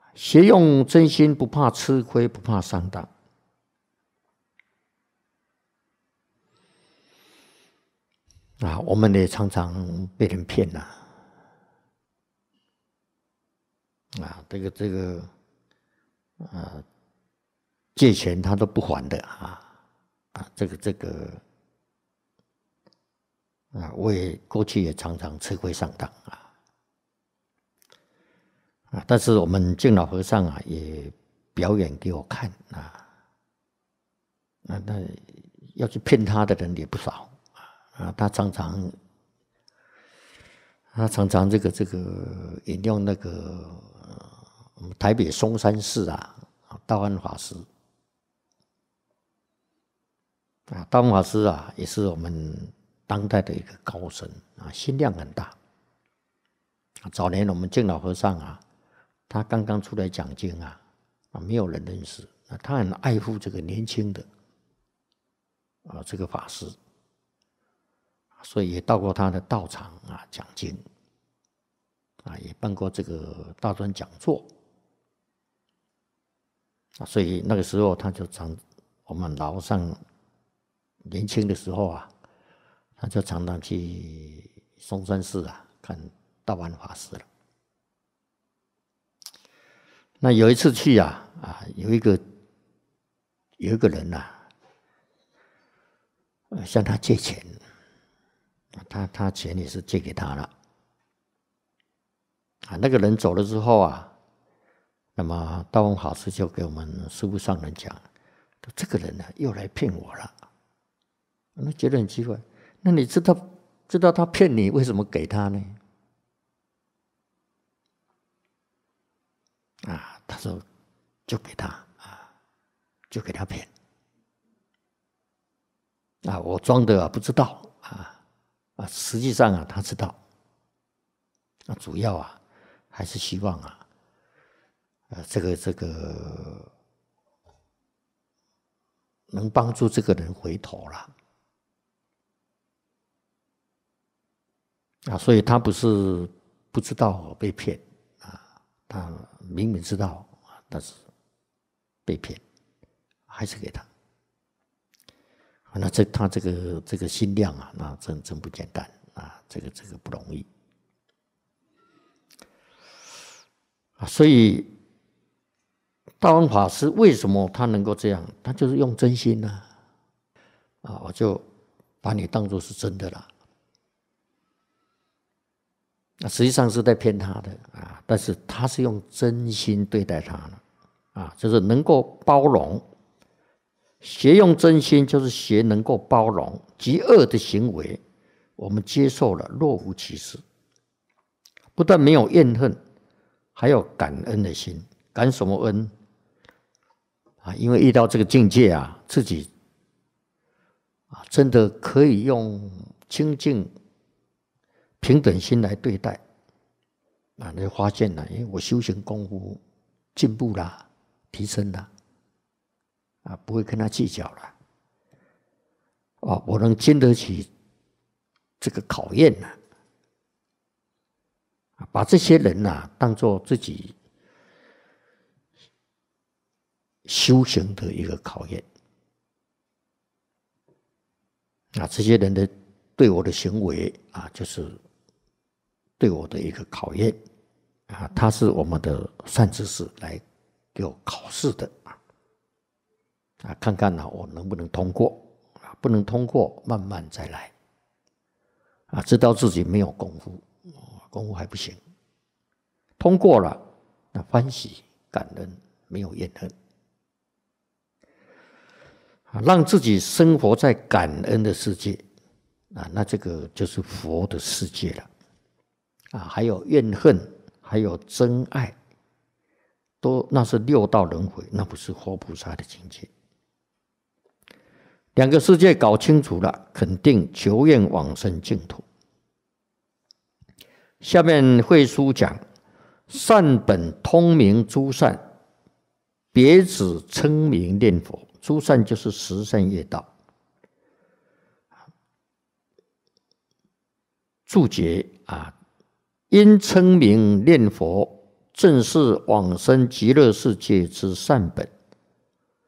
学用真心，不怕吃亏，不怕上当。我们也常常被人骗了。这个借钱他都不还的我也过去也常常吃亏上当但是我们敬老和尚也表演给我看那要去骗他的人也不少他常常这个引用那个台北松山寺道安法师道安法师也是我们当代的一个高僧心量很大。早年我们敬老和尚他刚刚出来讲经没有人认识他很爱护这个年轻的这个法师，所以也到过他的道场讲经也办过这个大专讲座所以那个时候他就我们老上年轻的时候他就常常去松山寺看道安法师了。那有一次去有一个人向他借钱，他钱也是借给他了那个人走了之后那么道安法师就给我们师父上人讲，这个人又来骗我了。那觉得很奇怪，那你知道他骗你，为什么给他呢？他说就给他骗我装的不知道实际上他知道主要还是希望这个能帮助这个人回头了所以他不是不知道被骗他明明知道但是被骗还是给他那他这个心量那真不简单这个不容易所以道安法师为什么他能够这样？他就是用真心我就把你当作是真的了实际上是在骗他的但是他是用真心对待他的就是能够包容。学用真心就是学能够包容极恶的行为，我们接受了若无其事，不但没有怨恨，还有感恩的心。感什么恩因为遇到这个境界自己真的可以用清净平等心来对待你会发现因为我修行功夫进步了，提升了不会跟他计较了我能经得起这个考验把这些人当作自己修行的一个考验这些人的对我的行为就是对我的一个考验他是我们的善知识来给我考试的看看我能不能通过不能通过慢慢再来知道自己没有功夫还不行，通过了那欢喜感恩，没有怨恨让自己生活在感恩的世界那这个就是佛的世界了还有怨恨，还有真爱，那是六道轮回，那不是活菩萨的境界。两个世界搞清楚了，肯定求愿往生净土。下面会书讲善本通明诸善，别指称名念佛。诸善就是十善业道。注解因称名念佛正是往生极乐世界之善本。